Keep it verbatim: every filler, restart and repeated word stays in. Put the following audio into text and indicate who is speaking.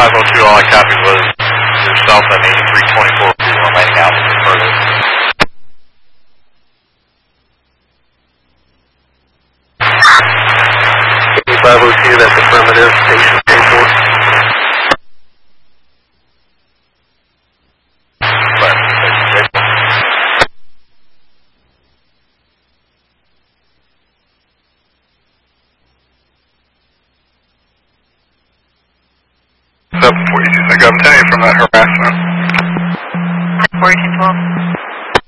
Speaker 1: five oh two, all I copied was yourself and eighty-three twenty-four remaining out further.
Speaker 2: five oh two, that's affirmative, station twenty-four.
Speaker 1: seven forty-two, I'm telling you from that